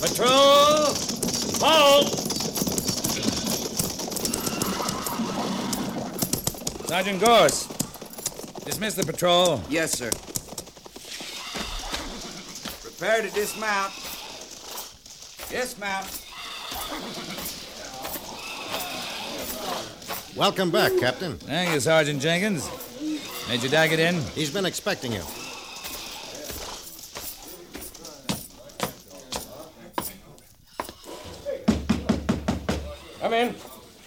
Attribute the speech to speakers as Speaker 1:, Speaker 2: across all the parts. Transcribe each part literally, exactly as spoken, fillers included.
Speaker 1: Patrol! Halt! Sergeant Gorse, dismiss the patrol.
Speaker 2: Yes, sir. Prepare to dismount. Dismount.
Speaker 3: Welcome back, Captain.
Speaker 1: Thank you, Sergeant Jenkins. Major Daggett in?
Speaker 3: He's been expecting you.
Speaker 4: Come in.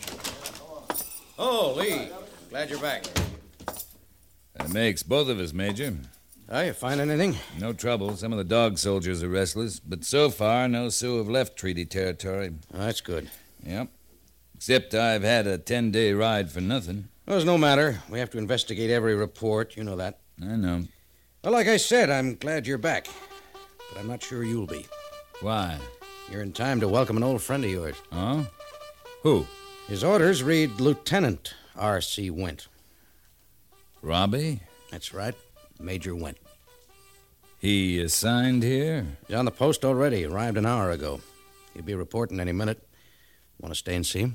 Speaker 4: Oh, Lee. Glad you're back.
Speaker 1: That makes both of us, Major.
Speaker 4: Oh, you find anything?
Speaker 1: No trouble. Some of the dog soldiers are restless, but so far, no Sioux have left treaty territory.
Speaker 4: Oh, that's good.
Speaker 1: Yep. Except I've had a ten-day ride for nothing.
Speaker 4: Well, it's no matter. We have to investigate every report. You know that.
Speaker 1: I know.
Speaker 4: Well, like I said, I'm glad you're back. But I'm not sure you'll be.
Speaker 1: Why?
Speaker 4: You're in time to welcome an old friend of yours.
Speaker 1: Oh? Who?
Speaker 4: His orders read Lieutenant R C. Went.
Speaker 1: Robbie?
Speaker 4: That's right. Major Went.
Speaker 1: He assigned here?
Speaker 4: He's on the post already. Arrived an hour ago. He'll be reporting any minute. Want to stay and see him?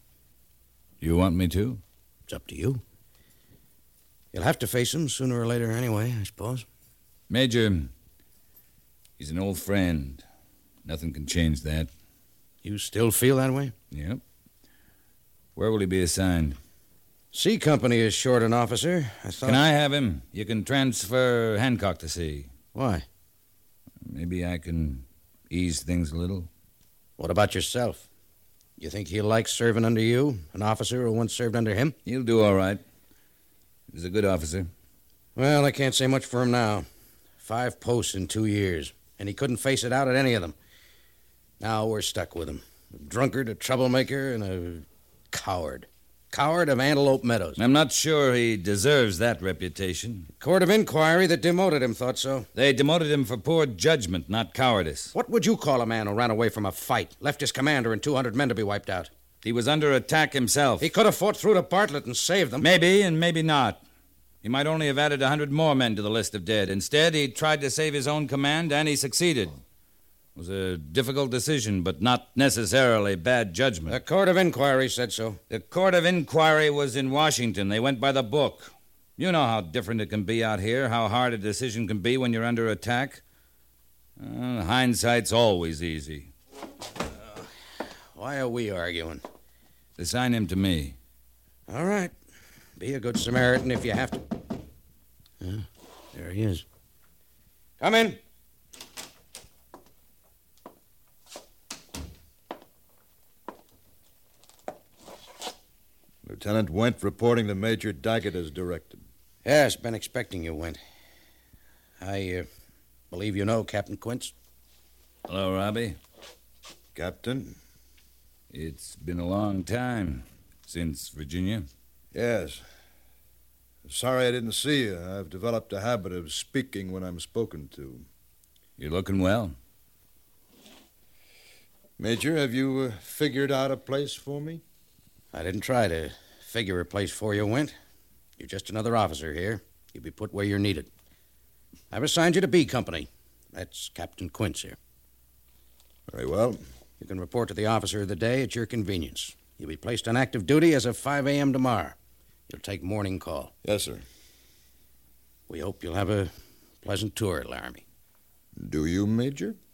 Speaker 1: You want me to?
Speaker 4: It's up to you. You'll have to face him sooner or later anyway, I suppose.
Speaker 1: Major, he's an old friend. Nothing can change that.
Speaker 4: You still feel that way?
Speaker 1: Yep. Where will he be assigned?
Speaker 4: C Company is short an officer. I thought...
Speaker 1: Can I have him? You can transfer Hancock to C.
Speaker 4: Why?
Speaker 1: Maybe I can ease things a little.
Speaker 4: What about yourself? You think he'll like serving under you, an officer who once served under him?
Speaker 1: He'll do all right. He's a good officer.
Speaker 4: Well, I can't say much for him now. Five posts in two years, and he couldn't face it out at any of them. Now we're stuck with him. A drunkard, a troublemaker, and a coward. Coward of Antelope Meadows.
Speaker 1: I'm not sure he deserves that reputation.
Speaker 4: Court of Inquiry that demoted him thought so.
Speaker 1: They demoted him for poor judgment, not cowardice.
Speaker 4: What would you call a man who ran away from a fight, left his commander and two hundred men to be wiped out?
Speaker 1: He was under attack himself.
Speaker 4: He could have fought through to Bartlett and saved them.
Speaker 1: Maybe, and maybe not. He might only have added a hundred more men to the list of dead. Instead, he tried to save his own command, and he succeeded. It was a difficult decision, but not necessarily bad judgment.
Speaker 4: The Court of Inquiry said so.
Speaker 1: The Court of Inquiry was in Washington. They went by the book. You know how different it can be out here, how hard a decision can be when you're under attack. Uh, hindsight's always easy.
Speaker 4: Uh, why are we arguing?
Speaker 1: Assign him to me.
Speaker 4: All right. Be a good Samaritan if you have to. Yeah, there he is. Come in.
Speaker 5: Lieutenant Went reporting to Major Daggett as directed.
Speaker 4: Yes, been expecting you, Went. I uh, believe you know Captain Quince.
Speaker 1: Hello, Robbie.
Speaker 5: Captain?
Speaker 1: It's been a long time since Virginia.
Speaker 5: Yes. Sorry I didn't see you. I've developed a habit of speaking when I'm spoken to.
Speaker 1: You're looking well.
Speaker 5: Major, have you uh, figured out a place for me?
Speaker 4: I didn't try to figure a place for you, Went. You're just another officer here. You'll be put where you're needed. I've assigned you to B Company. That's Captain Quince here.
Speaker 5: Very well.
Speaker 4: You can report to the officer of the day at your convenience. You'll be placed on active duty as of five a.m. tomorrow. You'll take morning call.
Speaker 5: Yes, sir.
Speaker 4: We hope you'll have a pleasant tour at Laramie.
Speaker 5: Do you, Major?